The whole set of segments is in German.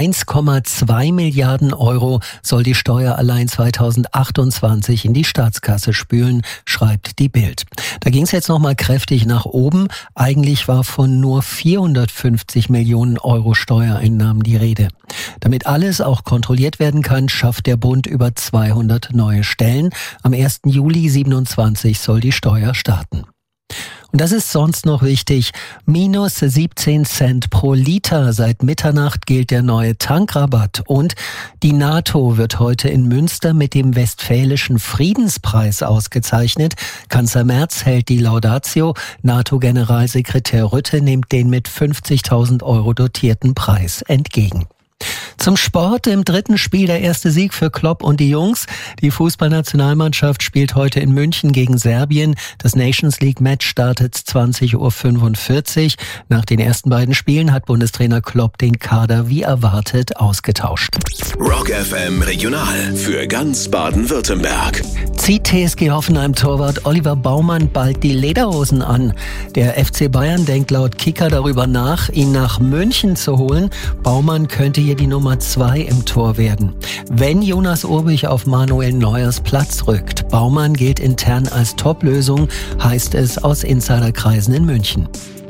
1,2 Milliarden Euro soll die Steuer allein 2028 in die Staatskasse spülen, schreibt die Bild. Da ging es jetzt nochmal kräftig nach oben. Eigentlich war von nur 450 Millionen Euro Steuereinnahmen die Rede. Damit alles auch kontrolliert werden kann, schafft der Bund über 200 neue Stellen. Am 1. Juli 27 soll die Steuer starten. Und das ist sonst noch wichtig. Minus 17 Cent pro Liter. Seit Mitternacht gilt der neue Tankrabatt. Und die NATO wird heute in Münster mit dem Westfälischen Friedenspreis ausgezeichnet. Kanzler Merz hält die Laudatio. NATO-Generalsekretär Rutte nimmt den mit 50.000 Euro dotierten Preis entgegen. Zum Sport: im dritten Spiel der erste Sieg für Klopp und die Jungs. Die Fußballnationalmannschaft spielt heute in München gegen Serbien. Das Nations League Match startet 20.45 Uhr. Nach den ersten beiden Spielen hat Bundestrainer Klopp den Kader wie erwartet ausgetauscht. Rock FM Regional für ganz Baden-Württemberg. Zieht TSG Hoffenheim-Torwart Oliver Baumann bald die Lederhosen an? Der FC Bayern denkt laut Kicker darüber nach, ihn nach München zu holen. Baumann könnte hier die Nummer 2 im Tor werden. Wenn Jonas Urbich auf Manuel Neuers Platz rückt. Baumann gilt intern als Top-Lösung, heißt es aus Insiderkreisen in München.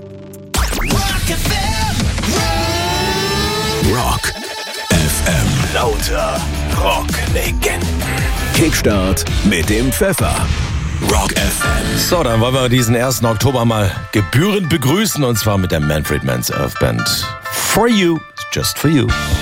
Rock FM. Lauter Rock-Legenden. Kickstart mit dem Pfeffer. Rock FM. So, dann wollen wir diesen 1. Oktober mal gebührend begrüßen, und zwar mit der Manfred Mann's Earth Band. For You, just for you.